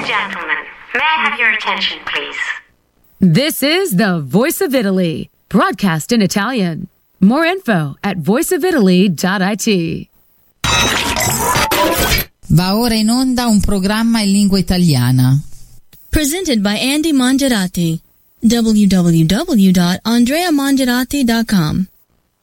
and gentlemen, may I have your attention, please? This is the Voice of Italy, broadcast in Italian. More info at voiceofitaly.it. Va ora in onda un programma in lingua italiana. Presented by Andy Mangerati. www.andreamangerati.com